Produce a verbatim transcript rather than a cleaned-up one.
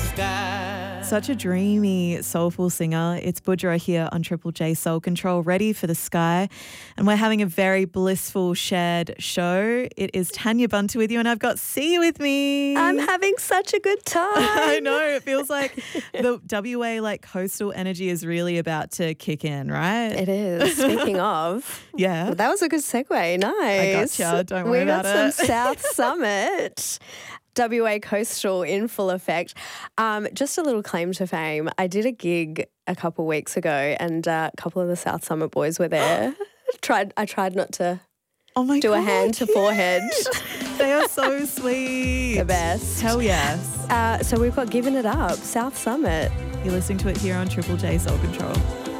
sky. Such a dreamy, soulful singer. It's Budra here on Triple J Soul Control, ready for the sky. And we're having a very blissful shared show. It is Tanya Bunter with you, and I've got Sia with me. I'm having such a good time. I know. It feels like the W A like coastal energy is really about to kick in, right? It is. Speaking of, yeah. that was a good segue. Nice. I gotcha. Don't worry we about got it. some South Summit. W A Coastal in full effect. Um, just a little claim to fame. I did a gig a couple weeks ago, and uh, a couple of the South Summit boys were there. tried. I tried not to oh my do God, a hand to cute. forehead. They are so sweet. The best. Hell yes. Uh, so we've got Given It Up, South Summit. You're listening to it here on Triple J Soul Control.